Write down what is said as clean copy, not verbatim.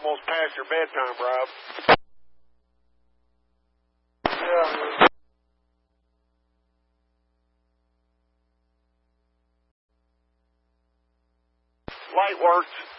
almost past your bedtime, Rob. Yeah. Light works.